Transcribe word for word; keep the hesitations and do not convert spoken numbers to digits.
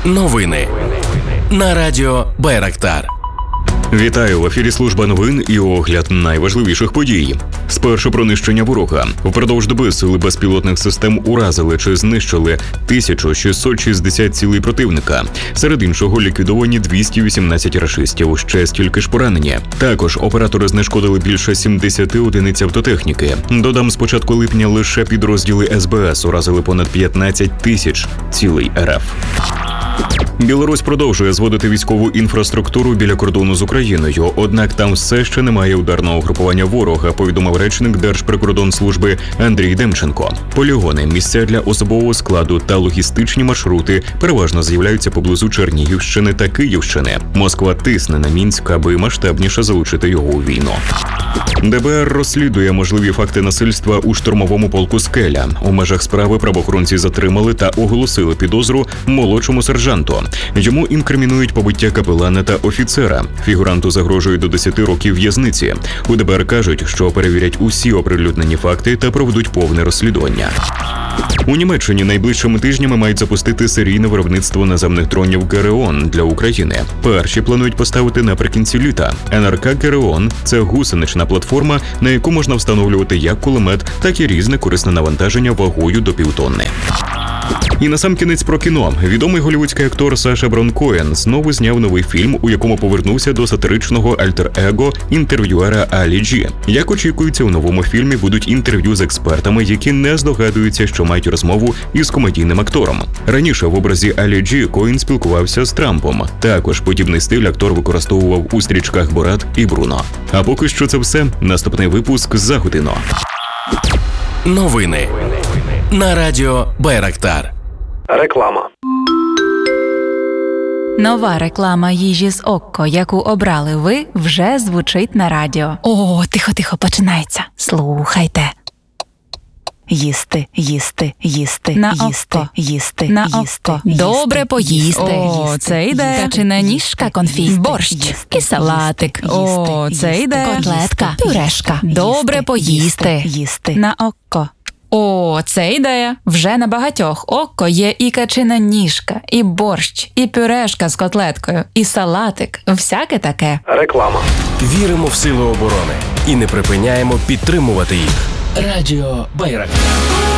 Новини на радіо Байрактар. Вітаю, в ефірі служба новин і огляд найважливіших подій. Спершу про нищення ворога. Впродовж доби сили безпілотних систем уразили чи знищили тисячу шістсот шістдесят цілей противника. Серед іншого ліквідовані двісті вісімнадцять рашистів, ще стільки ж поранені. Також оператори знешкодили більше сімдесят одиниць автотехніки. Додам, з початку липня лише підрозділи ес бе ес уразили понад п'ятнадцять тисяч цілей ер еф. Білорусь продовжує зводити військову інфраструктуру біля кордону з Україною, однак там все ще немає ударного угрупування ворога, повідомив речник Держприкордонслужби Андрій Демченко. Полігони, місця для особового складу та логістичні маршрути переважно з'являються поблизу Чернігівщини та Київщини. Москва тисне на Мінськ, аби масштабніше залучити його у війну. де бе ер розслідує можливі факти насильства у штурмовому полку «Скеля». У межах справи правоохоронці затримали та оголосили підозру молодшому сержанту. Йому інкримінують побиття капелана та офіцера. Фігуранту загрожує до десяти років в'язниці. У де бе ер кажуть, що перевірять усі оприлюднені факти та проведуть повне розслідування. У Німеччині найближчими тижнями мають запустити серійне виробництво наземних дронів Гереон для України. Перші планують поставити наприкінці літа. ен ер ка Гереон – це гусенична платформа, на яку можна встановлювати як кулемет, так і різне корисне навантаження вагою до півтонни. І насамкінець про кіно. Відомий голлівудський актор Саша Барон Коен знову зняв новий фільм, у якому повернувся до сатиричного альтер-его інтерв'юера Алі Джі. Як очікується, у новому фільмі будуть інтерв'ю з експертами, які не здогадуються, що мають розмову із комедійним актором. Раніше в образі Алі Джі Коен спілкувався з Трампом. Також подібний стиль актор використовував у стрічках «Борат» і «Бруно». А поки що це все. Наступний випуск за годину. Новини на радіо Байрактар. Реклама. Нова реклама їжі з Окко, яку обрали ви, вже звучить на радіо. О, тихо-тихо, починається. Слухайте. Їсти, їсти, їсти, на їсти, око. їсти, на їсти. Око. Добре поїсти. О, їсти, це йде. Качина ніжка, конфіт, борщ їсти, і салатик. Їсти, О, це їсти, йде. Котлетка, пюрешка. Добре їсти, поїсти. Їсти. На око. О, це ідея. Вже на багатьох Окко є і качина ніжка, і борщ, і пюрешка з котлеткою, і салатик. Всяке таке. Реклама. Віримо в сили оборони і не припиняємо підтримувати їх. Радіо Байрактар.